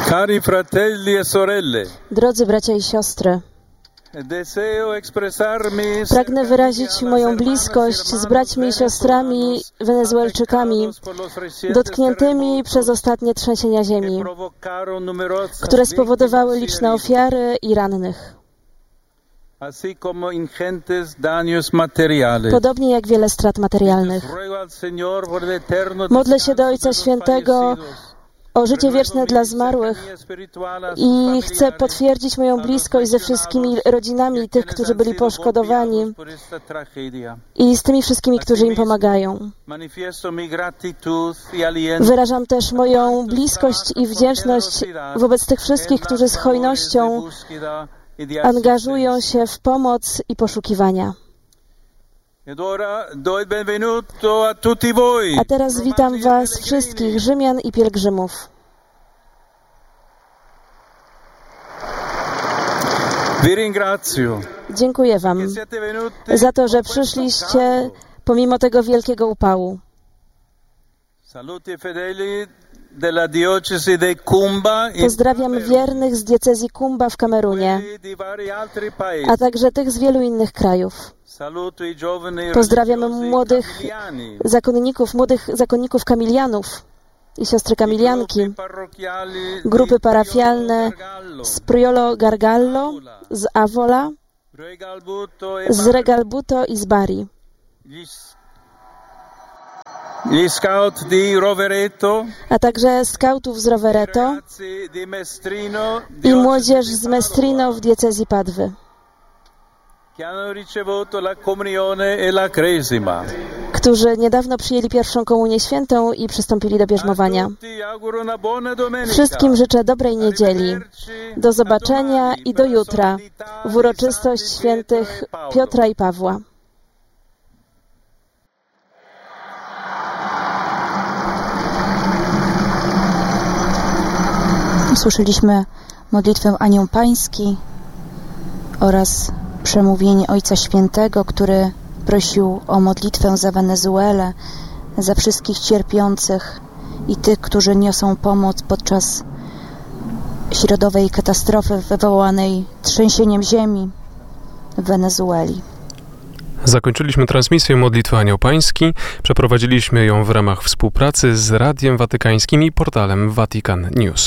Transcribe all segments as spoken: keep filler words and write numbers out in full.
Cari fratelli e sorelle, Drodzy bracia i siostry, pragnę wyrazić moją bliskość z braćmi i siostrami Wenezuelczykami dotkniętymi przez ostatnie trzęsienia ziemi, które spowodowały liczne ofiary i rannych. Podobnie jak wiele strat materialnych. Modlę się do Ojca Świętego o życie wieczne dla zmarłych i chcę potwierdzić moją bliskość ze wszystkimi rodzinami tych, którzy byli poszkodowani i z tymi wszystkimi, którzy im pomagają. Wyrażam też moją bliskość i wdzięczność wobec tych wszystkich, którzy z hojnością angażują się w pomoc i poszukiwania. A teraz witam Was wszystkich, Rzymian i pielgrzymów. Dziękuję Wam za to, że przyszliście pomimo tego wielkiego upału. Pozdrawiam wiernych z diecezji Kumba w Kamerunie, a także tych z wielu innych krajów. Pozdrawiam młodych zakonników, młodych zakonników kamilianów i siostry kamilianki, grupy parafialne z Priolo Gargallo, z Avola, z Regalbuto i z Bari. A także skautów z Rovereto i młodzież z Mestrino w diecezji Padwy, którzy niedawno przyjęli pierwszą komunię świętą i przystąpili do bierzmowania. Wszystkim życzę dobrej niedzieli. Do zobaczenia i do jutra w uroczystość świętych Piotra i Pawła. Słyszeliśmy modlitwę Anioł Pański oraz przemówienie Ojca Świętego, który prosił o modlitwę za Wenezuelę, za wszystkich cierpiących i tych, którzy niosą pomoc podczas środowej katastrofy wywołanej trzęsieniem ziemi w Wenezueli. Zakończyliśmy transmisję Modlitwy Anioł Pański. Przeprowadziliśmy ją w ramach współpracy z Radiem Watykańskim i portalem Vatican News.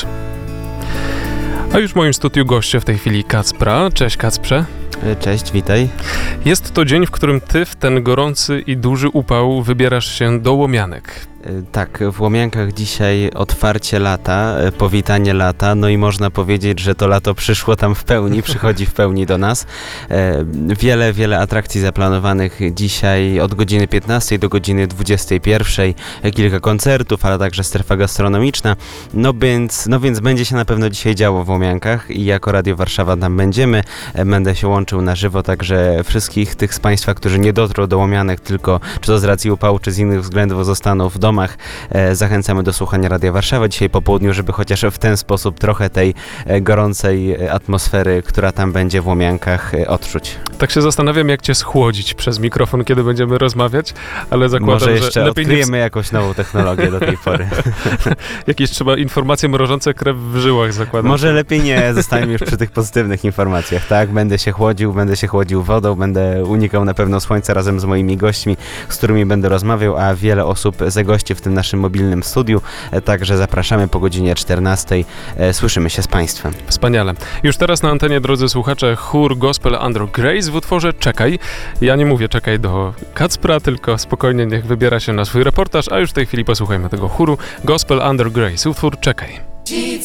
A już w moim studiu goście w tej chwili Kacpra. Cześć Kacprze. Cześć, witaj. Jest to dzień, w którym ty w ten gorący i duży upał wybierasz się do Łomianek. Tak, w Łomiankach dzisiaj otwarcie lata, powitanie lata, no i można powiedzieć, że to lato przyszło tam w pełni, przychodzi w pełni do nas. Wiele, wiele atrakcji zaplanowanych dzisiaj od godziny piętnastej do godziny dwudziestej pierwszej, kilka koncertów, ale także strefa gastronomiczna, no więc, no więc będzie się na pewno dzisiaj działo w Łomiankach i jako Radio Warszawa tam będziemy, będę się łączył na żywo, także wszystkich tych z Państwa, którzy nie dotrą do Łomianek, tylko czy to z racji upału, czy z innych względów zostaną w domach, zachęcamy do słuchania Radia Warszawa dzisiaj po południu, żeby chociaż w ten sposób trochę tej gorącej atmosfery, która tam będzie w Łomiankach, odczuć. Tak się zastanawiam, jak cię schłodzić przez mikrofon, kiedy będziemy rozmawiać, ale zakładam, Może jeszcze że lepiej odkryjemy nie... jakąś nową technologię do tej pory. Jakieś trzeba informacje mrożące krew w żyłach, zakładam. Może lepiej nie, zostańmy już przy tych pozytywnych informacjach, tak? Będę się chłodził, będę się chłodził wodą, będę unikał na pewno słońca razem z moimi gośćmi, z którymi będę rozmawiał, a wiele osób zagości w tym naszym mobilnym studiu, także zapraszamy po godzinie czternastej. Słyszymy się z Państwem. Wspaniale. Już teraz na antenie, drodzy słuchacze, chór Gospel Under Grace w utworze Czekaj. Ja nie mówię czekaj do Kacpra, tylko spokojnie niech wybiera się na swój reportaż, a już w tej chwili posłuchajmy tego chóru Gospel Under Grace, utwór Czekaj.